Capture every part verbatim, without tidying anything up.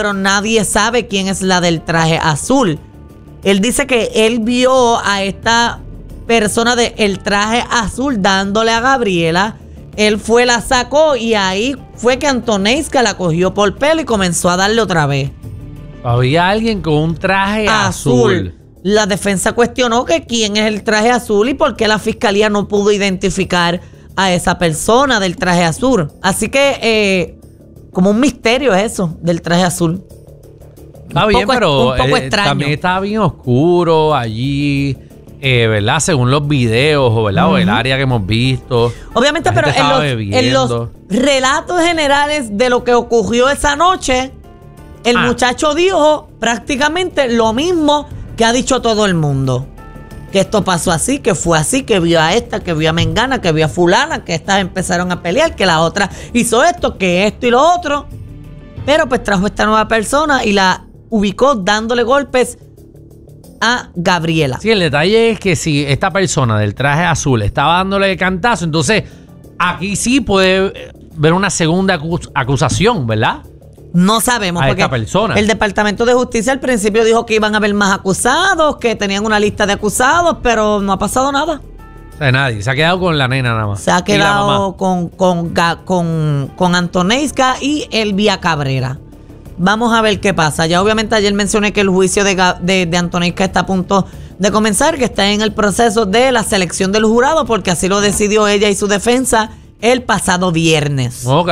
pero nadie sabe quién es la del traje azul. Él dice que él vio a esta persona del traje azul dándole a Gabriela. Él fue, la sacó y ahí fue que Antoneska la cogió por pelo y comenzó a darle otra vez. Había alguien con un traje azul. azul. La defensa cuestionó que quién es el traje azul y por qué la fiscalía no pudo identificar a esa persona del traje azul. Así que, eh, como un misterio es eso, del traje azul. Está un bien, poco, pero un poco eh, extraño. También estaba bien oscuro allí. Eh, ¿verdad? Según los videos, ¿verdad? Uh-huh. O el área que hemos visto. Obviamente, pero en los, en los relatos generales de lo que ocurrió esa noche, el ah. muchacho dijo prácticamente lo mismo que ha dicho todo el mundo. Que esto pasó así, que fue así, que vio a esta, que vio a Mengana, que vio a fulana, que estas empezaron a pelear, que la otra hizo esto, que esto y lo otro. Pero pues trajo esta nueva persona y la ubicó dándole golpes a Gabriela. Sí, el detalle es que si esta persona del traje azul estaba dándole cantazo, entonces aquí sí puede ver una segunda acus- acusación, ¿verdad? No sabemos. A porque esta persona. El Departamento de Justicia al principio dijo que iban a haber más acusados, que tenían una lista de acusados, pero no ha pasado nada. O sea, nadie. Se ha quedado con la nena nada más. Se ha quedado con, con, con, con Antoneska y Elvia Cabrera. Vamos a ver qué pasa. Ya obviamente ayer mencioné que el juicio de, de, de Antoneska está a punto de comenzar, que está en el proceso de la selección del jurado, porque así lo decidió ella y su defensa el pasado viernes. Ok.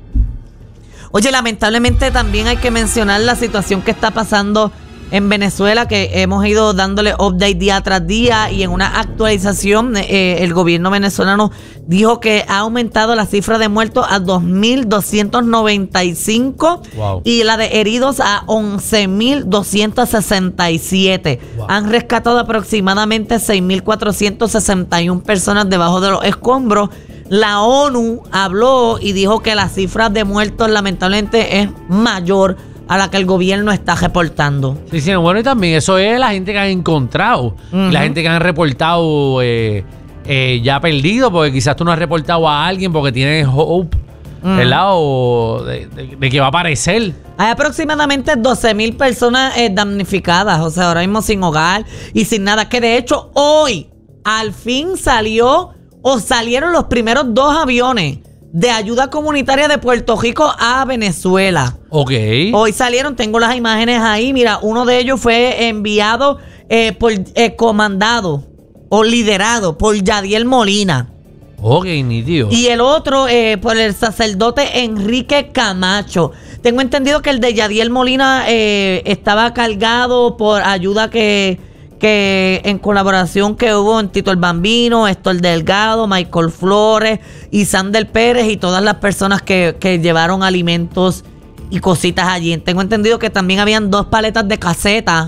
Oye, lamentablemente también hay que mencionar la situación que está pasando en Venezuela, que hemos ido dándole update día tras día, y en una actualización eh, el gobierno venezolano dijo que ha aumentado la cifra de muertos a dos mil doscientos noventa y cinco. Wow. Y la de heridos a once mil doscientos sesenta y siete. Wow. Han rescatado aproximadamente seis mil cuatrocientos sesenta y una personas debajo de los escombros. La ONU habló y dijo que la cifra de muertos lamentablemente es mayor a la que el gobierno está reportando. Sí, sí, bueno, y también eso es la gente que han encontrado, uh-huh. y la gente que han reportado eh, eh, ya perdido, porque quizás tú no has reportado a alguien porque tienes hope, uh-huh. ¿verdad? O de, de, de que va a aparecer. Hay aproximadamente doce mil personas eh, damnificadas, o sea, ahora mismo sin hogar y sin nada, que de hecho hoy al fin salió o salieron los primeros dos aviones de ayuda comunitaria de Puerto Rico a Venezuela. Ok. Hoy salieron, tengo las imágenes ahí. Mira, uno de ellos fue enviado eh, por eh, comandado o liderado por Yadiel Molina. Ok, ni tío. Y el otro eh, por el sacerdote Enrique Camacho. Tengo entendido que el de Yadiel Molina eh, estaba cargado por ayuda que... que en colaboración que hubo en Tito el Bambino, Héctor Delgado, Michael Flores y Sander Pérez y todas las personas que, que llevaron alimentos y cositas allí. Tengo entendido que también habían dos paletas de casetas.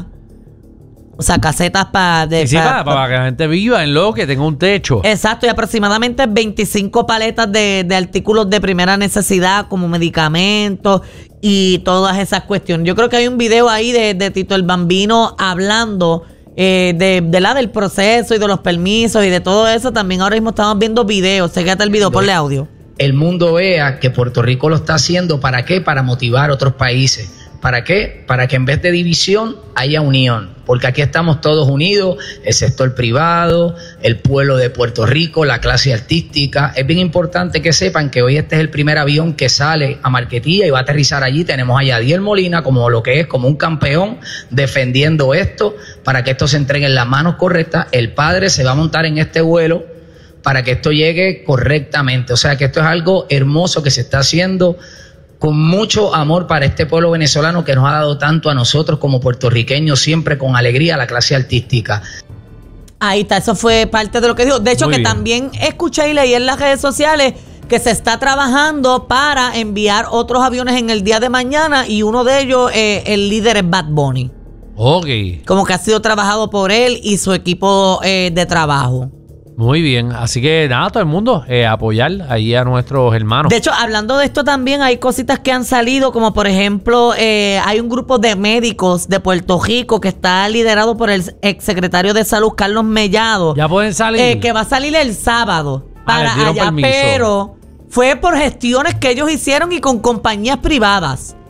O sea, casetas para... Sí, sí, para, para que la gente viva en lo que tenga un techo. Exacto, y aproximadamente veinticinco paletas de, de artículos de primera necesidad como medicamentos y todas esas cuestiones. Yo creo que hay un video ahí de, de Tito el Bambino hablando... Eh, de, de la del proceso y de los permisos y de todo eso. También ahora mismo estamos viendo videos. Se queda el video, ponle audio. El mundo vea que Puerto Rico lo está haciendo. ¿Para qué? Para motivar a otros países. ¿Para qué? Para que en vez de división haya unión, porque aquí estamos todos unidos, el sector privado, el pueblo de Puerto Rico, la clase artística. Es bien importante que sepan que hoy este es el primer avión que sale a Marquetía y va a aterrizar allí. Tenemos a Yadiel Molina como lo que es, como un campeón defendiendo esto, para que esto se entregue en las manos correctas. El padre se va a montar en este vuelo para que esto llegue correctamente. O sea que esto es algo hermoso que se está haciendo con mucho amor para este pueblo venezolano que nos ha dado tanto a nosotros como puertorriqueños, siempre con alegría a la clase artística. Ahí está, eso fue parte de lo que dijo. De hecho, Muy que bien. También escuché y leí en las redes sociales que se está trabajando para enviar otros aviones en el día de mañana, y uno de ellos, eh, el líder es Bad Bunny. Ok. Como que ha sido trabajado por él y su equipo eh, de trabajo. Muy bien, así que nada, todo el mundo eh, apoyar ahí a nuestros hermanos. De hecho, hablando de esto también, hay cositas que han salido, como por ejemplo, eh, hay un grupo de médicos de Puerto Rico que está liderado por el exsecretario de Salud, Carlos Mellado. Ya pueden salir. Eh, que va a salir el sábado para ah, allá, permiso. Pero fue por gestiones que ellos hicieron y con compañías privadas.